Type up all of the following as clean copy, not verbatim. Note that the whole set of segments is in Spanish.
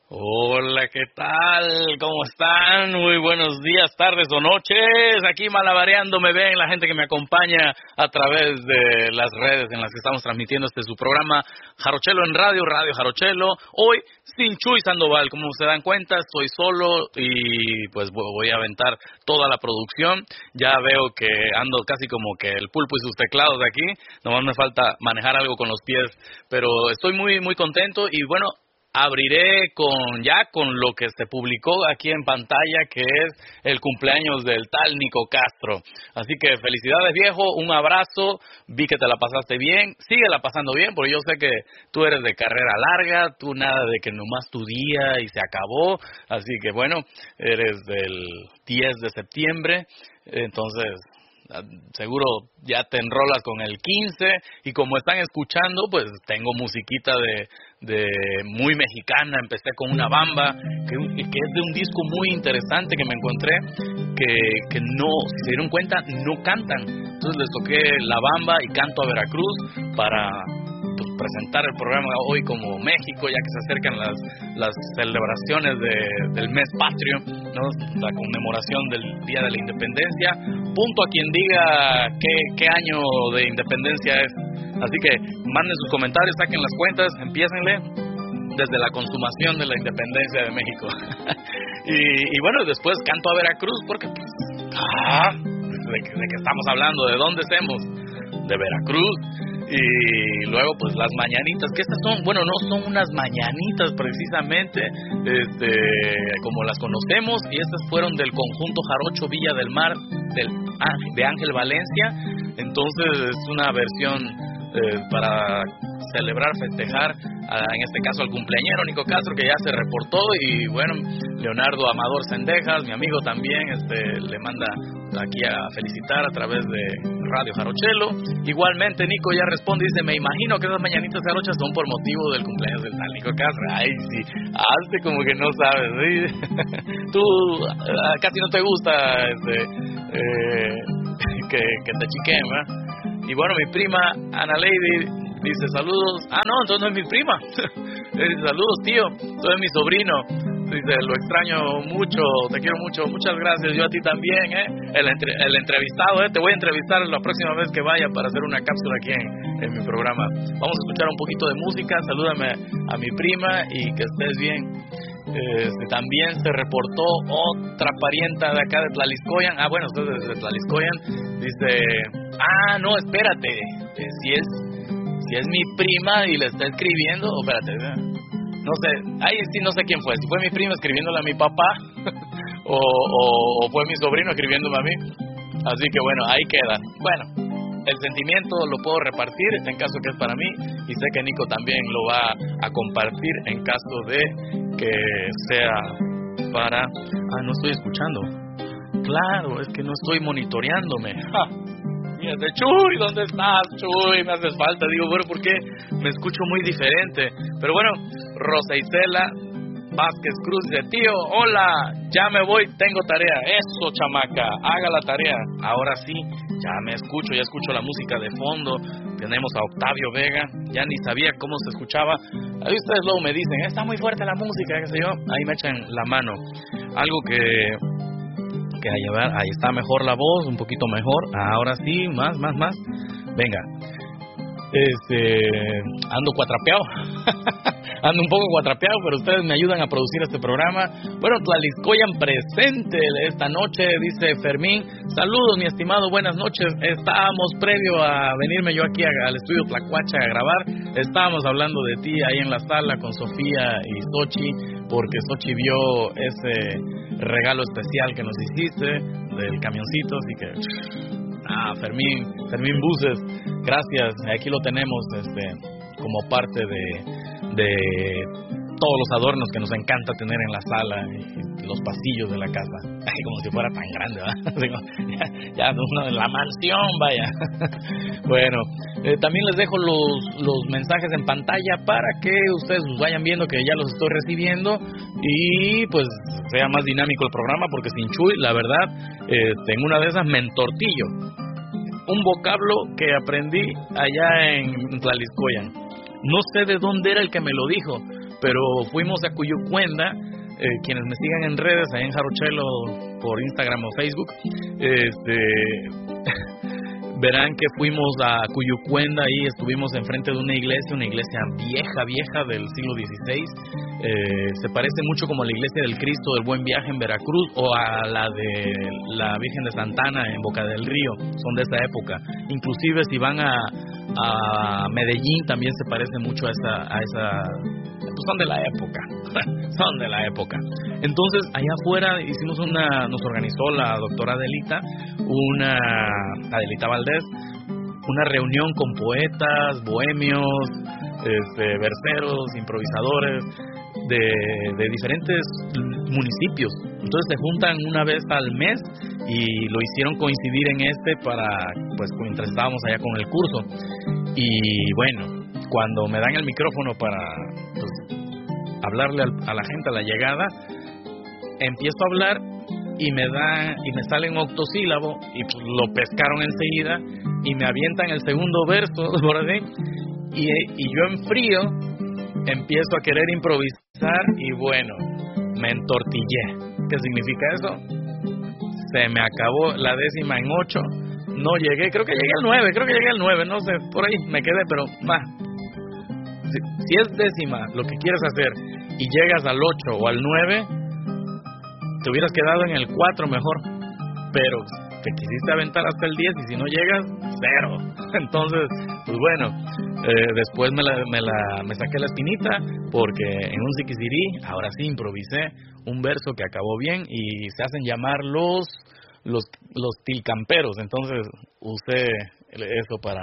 Hola, ¿qué tal? ¿Cómo están? Muy buenos días, tardes o noches. Aquí malabareando me ven la gente que me acompaña a través de las redes en las que estamos transmitiendo su programa Jarochelo en Radio Jarochelo. Hoy sin Chuy Sandoval, como se dan cuenta, estoy solo y pues voy a aventar toda la producción. Ya veo que ando casi como que el pulpo y sus teclados de aquí. Nomás me falta manejar algo con los pies, pero estoy muy contento y bueno, abriré con lo que se publicó aquí en pantalla, que es el cumpleaños del tal Nico Castro. Así que felicidades, viejo, un abrazo, vi que te la pasaste bien, síguela pasando bien, porque yo sé que tú eres de carrera larga, tú nada de que nomás tu día y se acabó, así que bueno, eres del 10 de septiembre, entonces seguro ya te enrolas con el 15 y como están escuchando, pues tengo musiquita de muy mexicana. Empecé con una bamba que es de un disco muy interesante que me encontré, que no, si se dieron cuenta, no cantan. Entonces les toqué la bamba y canto a Veracruz para presentar el programa hoy como México, ya que se acercan las celebraciones del mes patrio, ¿no? La conmemoración del Día de la Independencia. Punto a quien diga qué año de independencia es. Así que manden sus comentarios, saquen las cuentas, empiécenle desde la consumación de la independencia de México. y bueno, después canto a Veracruz, porque ¿de qué estamos hablando? ¿De dónde somos? De Veracruz. Y luego pues las mañanitas, que estas son, bueno, no son unas mañanitas precisamente como las conocemos, y estas fueron del conjunto Jarocho Villa del Mar de Ángel Valencia. Entonces es una versión para celebrar, festejar en este caso al cumpleañero Nico Castro, que ya se reportó. Y bueno, Leonardo Amador Sendejas, mi amigo también, le manda aquí a felicitar a través de Radio Jarochelo. Igualmente Nico ya responde, dice: me imagino que esas mañanitas jarochas son por motivo del cumpleaños del tal Nico Castro. Ay, sí, hazte como que no sabes, ¿sí? Tú casi no te gusta que te chiquen, ¿verdad? Y bueno, mi prima Ana Lady dice: saludos. No, entonces no es mi prima. Dice: saludos, tío, tú eres mi sobrino. Dice: lo extraño mucho, te quiero mucho, muchas gracias, yo a ti también, el entrevistado, te voy a entrevistar la próxima vez que vaya para hacer una cápsula aquí en mi programa. Vamos a escuchar un poquito de música. Salúdame a mi prima y que estés bien. También se reportó otra parienta de acá de Tlaliscoyan. Bueno, ustedes de Tlaliscoyan. Dice: no, espérate, si es mi prima y le está escribiendo, espérate, no sé, ahí sí no sé quién fue, si fue mi prima escribiéndole a mi papá o fue mi sobrino escribiéndome a mí. Así que bueno, ahí queda. Bueno, el sentimiento lo puedo repartir en caso que es para mí, y sé que Nico también lo va a compartir en caso de que sea para... no estoy escuchando. Claro, es que no estoy monitoreándome. Fíjate, Chuy, ¿dónde estás, Chuy? Me haces falta. Digo, bueno, ¿por qué me escucho muy diferente? Pero bueno, Rosa Isela Vázquez Cruz dice: tío, hola, ya me voy, tengo tarea. Eso, chamaca, haga la tarea. Ahora sí, ya escucho la música de fondo. Tenemos a Octavio Vega, ya ni sabía cómo se escuchaba. Ahí ustedes luego me dicen: está muy fuerte la música, qué sé yo. Ahí me echan la mano. Algo que ahí está mejor la voz, un poquito mejor. Ahora sí, más. Venga. Ando cuatrapeado. Ando un poco cuatrapeado, pero ustedes me ayudan a producir este programa. Bueno, Tlaliscoyan presente esta noche, dice Fermín. Saludos, mi estimado, buenas noches. Estábamos previo a venirme yo aquí al estudio Tlacuache a grabar. Estábamos hablando de ti ahí en la sala con Sofía y Sochi, porque Sochi vio ese regalo especial que nos hiciste del camioncito, así que Fermín Buses, gracias. Aquí lo tenemos como parte de todos los adornos que nos encanta tener en la sala y los pasillos de la casa. Como si fuera tan grande, ¿verdad? ya uno de la mansión, vaya. Bueno, también les dejo los mensajes en pantalla para que ustedes vayan viendo que ya los estoy recibiendo y pues sea más dinámico el programa, porque sin Chuy, la verdad, en una de esas me entortillo. Un vocablo que aprendí allá en Tlaliscoyan. No sé de dónde era el que me lo dijo, pero fuimos a Cuyucuenda. Quienes me sigan en redes, ahí en Jarochelo, por Instagram o Facebook, verán que fuimos a Cuyucuenda y estuvimos enfrente de una iglesia vieja del siglo XVI. Se parece mucho como a la iglesia del Cristo del Buen Viaje en Veracruz o a la de la Virgen de Santa Ana en Boca del Río, son de esa época. Inclusive si van a Medellín también se parece mucho a esa pues son de la época. Entonces allá afuera nos organizó la doctora Adelita Valdés, una reunión con poetas, bohemios, verseros, improvisadores de diferentes municipios. Entonces se juntan una vez al mes y lo hicieron coincidir en mientras estábamos allá con el curso. Y bueno, cuando me dan el micrófono para hablarle a la gente a la llegada, empiezo a hablar y me sale un octosílabo y pues lo pescaron enseguida y me avientan el segundo verso por así, y yo en frío empiezo a querer improvisar y bueno, me entortillé. ¿Qué significa eso? Se me acabó la décima en 8, no llegué, creo que llegué al 9, no sé, por ahí me quedé, pero si es décima lo que quieres hacer y llegas al 8 o al 9, te hubieras quedado en el 4 mejor, pero te quisiste aventar hasta el 10 y si no llegas, 0. Entonces, pues bueno, después me saqué la espinita porque en un ziquisirí, ahora sí improvisé un verso que acabó bien y se hacen llamar los tilcamperos. Entonces usé eso para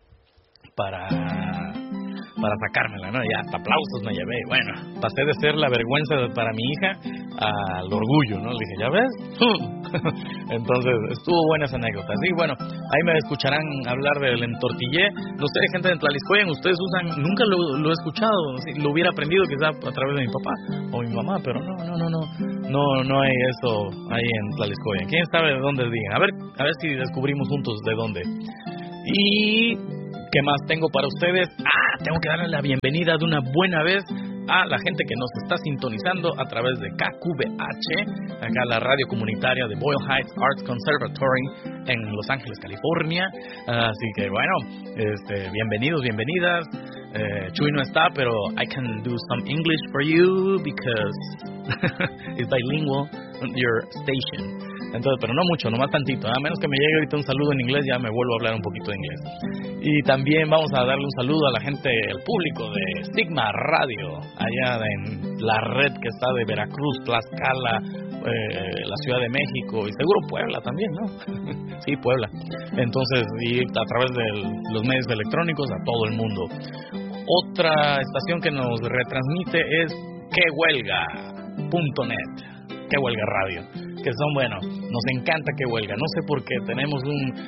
sacármela, ¿no? Ya hasta aplausos me llevé. Bueno, pasé de ser la vergüenza para mi hija al orgullo, ¿no? Le dije, ¿ya ves? Entonces, estuvo buena esa anécdota. Sí, bueno, ahí me escucharán hablar del entortillé. No sé, gente de Tlaliscoyan, ustedes usan, nunca lo he escuchado. Sí, lo hubiera aprendido quizá a través de mi papá o mi mamá, pero no hay eso ahí en Tlaliscoyan. ¿Quién sabe de dónde digan? A ver si descubrimos juntos de dónde. Y ¿qué más tengo para ustedes? Tengo que darle la bienvenida de una buena vez a la gente que nos está sintonizando a través de KQBH, acá la radio comunitaria de Boyle Heights Arts Conservatory en Los Ángeles, California. Así que bueno, bienvenidos, bienvenidas. Chuy no está, pero I can do some English for you because it's bilingual your station. Entonces, pero no mucho, nomás tantito, a menos que me llegue ahorita un saludo en inglés, ya me vuelvo a hablar un poquito de inglés. Y también vamos a darle un saludo a la gente, el público de Sigma Radio, allá en la red que está de Veracruz, Tlaxcala, la Ciudad de México y seguro Puebla también, ¿no? Sí, Puebla. Entonces, y a través de los medios electrónicos a todo el mundo. Otra estación que nos retransmite es quehuelga.net, Que Huelga Radio, que son, bueno, nos encanta Que Huelga, no sé por qué, tenemos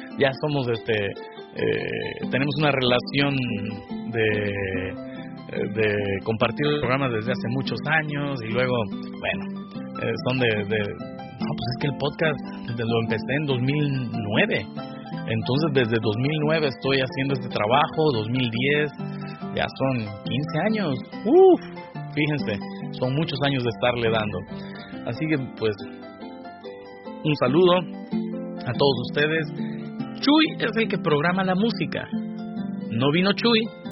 tenemos una relación de compartir los programas desde hace muchos años y luego, bueno, son no, pues es que el podcast lo empecé en 2009, entonces desde 2009 estoy haciendo este trabajo, 2010, ya son 15 años, fíjense, son muchos años de estarle dando. Así que, pues, un saludo a todos ustedes. Chuy es el que programa la música. No vino Chuy,